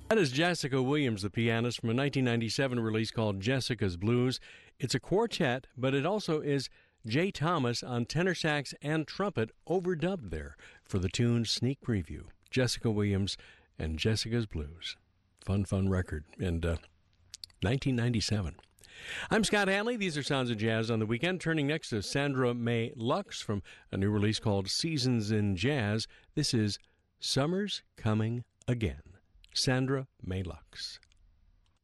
That is Jessica Williams, the pianist, from a 1997 release called Jessica's Blues. It's a quartet, but it also is Jay Thomas on tenor sax and trumpet overdubbed there for the tune Sneak Preview. Jessica Williams and Jessica's Blues. Fun record in 1997. I'm Scott Hanley. These are Sounds of Jazz on the Weekend. Turning next to Sandra May Lux from a new release called Seasons in Jazz. This is Summer's Coming Again. Sandra May Lux.